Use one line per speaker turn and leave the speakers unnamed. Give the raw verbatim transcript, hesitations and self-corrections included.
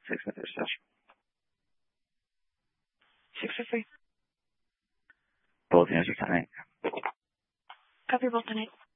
six oh three.
six oh three.
Both answers tonight.
Copy both tonight.